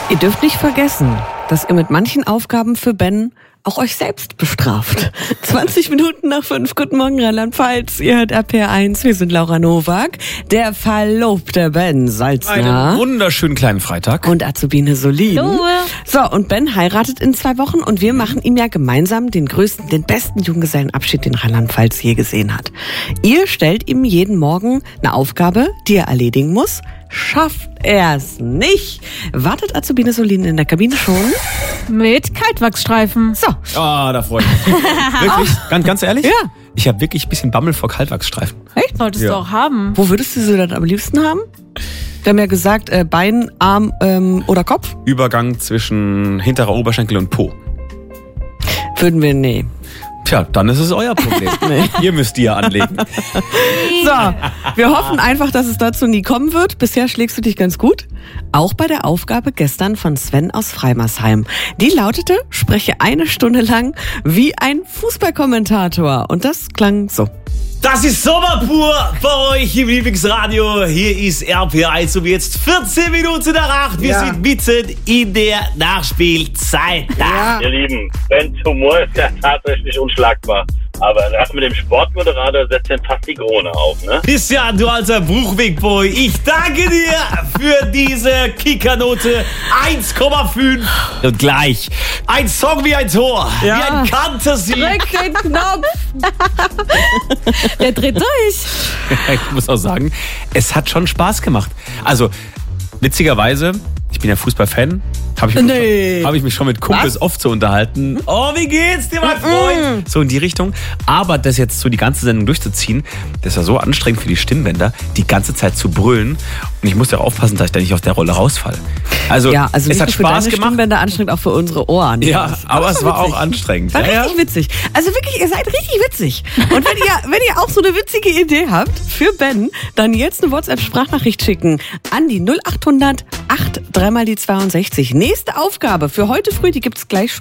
Ihr dürft nicht vergessen, dass ihr mit manchen Aufgaben für Ben auch euch selbst bestraft. 20 Minuten nach 5. Guten Morgen, Rheinland-Pfalz. Ihr hört RPR1. Wir sind Laura Nowak, der verlobte Ben Salzner. Einen wunderschönen kleinen Freitag. Und Azubine Solin. Hallo. So, und Ben heiratet in 2 Wochen und wir machen ihm ja gemeinsam den besten Junggesellenabschied, den Rheinland-Pfalz je gesehen hat. Ihr stellt ihm jeden Morgen eine Aufgabe, die er erledigen muss. Schafft er es nicht? Wartet Azubine Solin in der Kabine schon? Mit Kaltwachsstreifen. So. Ah, da freue ich mich. Wirklich? Ganz ehrlich? Ja. Ich habe wirklich ein bisschen Bammel vor Kaltwachsstreifen. Echt? Solltest du auch haben. Wo würdest du sie dann am liebsten haben? Wir haben ja gesagt, Bein, Arm oder Kopf. Übergang zwischen hinterer Oberschenkel und Po. Würden wir, nee. Tja, dann ist es euer Problem. Ihr müsst die ja anlegen. So, wir hoffen einfach, dass es dazu nie kommen wird. Bisher schlägst du dich ganz gut. Auch bei der Aufgabe gestern von Sven aus Freimersheim. Die lautete, spreche 1 Stunde lang wie ein Fußballkommentator. Und das klang so. Das ist Sommer pur bei euch im Lieblingsradio. Hier ist RPR1 um jetzt 14 Minuten nach 8. Wir sind mitten in der Nachspielzeit. Ja. Ihr Lieben, Bens Humor ist ja tatsächlich unschlagbar. Aber das mit dem Sportmoderator setzt dann fast die Krone auf, ne? Christian, du alter Bruchwegboy, ich danke dir für diese Kickernote 1,5. Und gleich ein Song wie ein Tor, wie ein Kantersieg. Drück den Knopf. Der dreht durch. Ich muss auch sagen, es hat schon Spaß gemacht. Also, witzigerweise, ich bin ja Fußballfan, habe ich mich schon mit Kumpels oft so unterhalten. Oh, wie geht's dir, mein Freund? So in die Richtung. Aber das jetzt so die ganze Sendung durchzuziehen, das war so anstrengend für die Stimmbänder, die ganze Zeit zu brüllen. Und ich muss ja aufpassen, dass ich da nicht aus der Rolle rausfalle. Also, Ja, also es nicht hat nur für Spaß deine gemacht. Stimmbänder anstrengend, auch für unsere Ohren. Ja, aber es war witzig. auch anstrengend. War Ja, richtig witzig. Also wirklich, ihr seid richtig witzig. Und wenn ihr auch so eine witzige Idee habt für Ben, dann jetzt eine WhatsApp-Sprachnachricht schicken an die 0800 8 3 mal die 62. Nächste Aufgabe für heute früh, die gibt's gleich schon.